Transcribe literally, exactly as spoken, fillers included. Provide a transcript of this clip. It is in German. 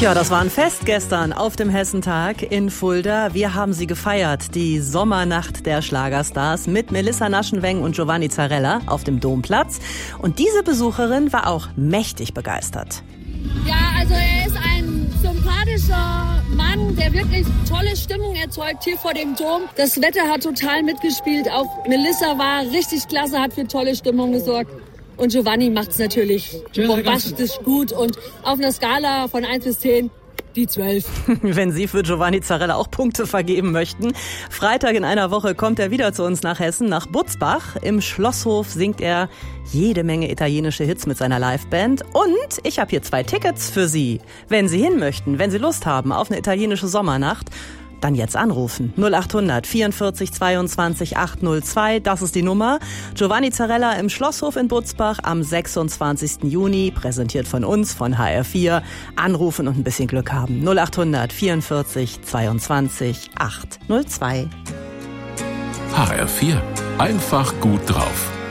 Ja, das war ein Fest gestern auf dem Hessentag in Fulda. Wir haben sie gefeiert, die Sommernacht der Schlagerstars mit Melissa Naschenweng und Giovanni Zarella auf dem Domplatz. Und diese Besucherin war auch mächtig begeistert. Ja, also er ist ein sympathischer Mann, der wirklich tolle Stimmung erzeugt hier vor dem Dom. Das Wetter hat total mitgespielt. Auch Melissa war richtig klasse, hat für tolle Stimmung gesorgt. Und Giovanni macht es natürlich bombastisch gut und auf einer Skala von eins bis zehn die zwölf. Wenn Sie für Giovanni Zarella auch Punkte vergeben möchten. Freitag in einer Woche kommt er wieder zu uns nach Hessen, nach Butzbach. Im Schlosshof singt er jede Menge italienische Hits mit seiner Liveband. Und ich habe hier zwei Tickets für Sie. Wenn Sie hin möchten, wenn Sie Lust haben auf eine italienische Sommernacht, dann jetzt anrufen. null acht hundert vierundvierzig zweiundzwanzig achthundertzwei, das ist die Nummer. Giovanni Zarella im Schlosshof in Butzbach am sechsundzwanzigsten Juni, präsentiert von uns, von H R vier. Anrufen und ein bisschen Glück haben. null acht hundert vierundvierzig zweiundzwanzig achthundertzwei. H R vier. Einfach gut drauf.